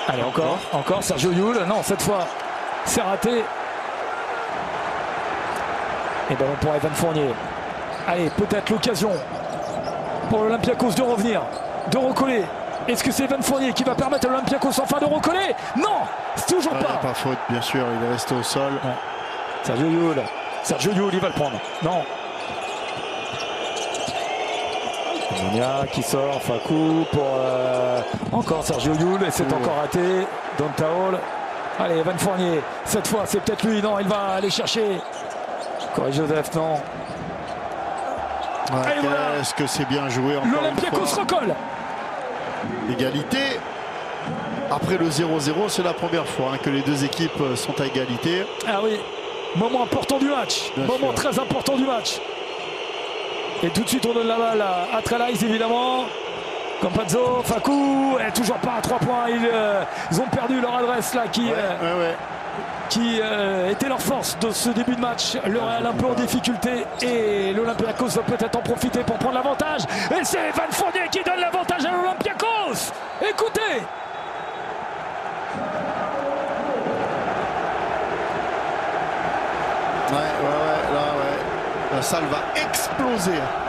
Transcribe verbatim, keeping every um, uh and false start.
Allez, encore, encore Sergio Llull. Non, cette fois, c'est raté. Et ballon pour Evan Fournier. Allez, peut-être l'occasion pour l'Olympiakos de revenir, de recoller. Est-ce que c'est Evan Fournier qui va permettre à l'Olympiakos enfin de recoller? Non, c'est toujours ouais, pas. Pas faute, bien sûr, il est resté au sol. Ouais. Sergio Llull. Sergio Llull, il va le prendre. Non. Monia qui sort, Fakou pour euh, encore Sergio Llull et c'est oui, encore raté. Dontaol. Allez, Evan Fournier. Cette fois, c'est peut-être lui. Non, il va aller chercher. Corey Joseph, non. Ouais, voilà. Est-ce que c'est bien joué encore? L'Olympiakos recolle. Égalité. Après le zéro zéro, c'est la première fois hein, que les deux équipes sont à égalité. Ah oui, moment important du match. Bien moment sûr. Très important du match. Et tout de suite, on donne la balle à, à Trelais, évidemment. Campazzo, Fakou, et toujours pas à trois points. Ils, euh, ils ont perdu leur adresse là qui, ouais, euh, ouais, ouais. qui euh, était leur force de ce début de match. Le Real un peu en difficulté et l'Olympiakos va peut-être en profiter pour prendre l'avantage. Et c'est Evan Fournier qui donne l'avantage à l'Olympiakos. Écoutez. Ouais, ouais, ouais, là, ouais. La salle va exploser.